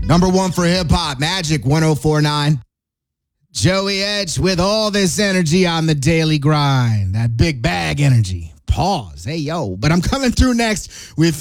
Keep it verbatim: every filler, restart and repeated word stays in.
Number one for hip hop, Magic one oh four point nine. Joey Edge with all this energy on the daily grind. That big bag energy. Pause. Hey, yo. But I'm coming through next with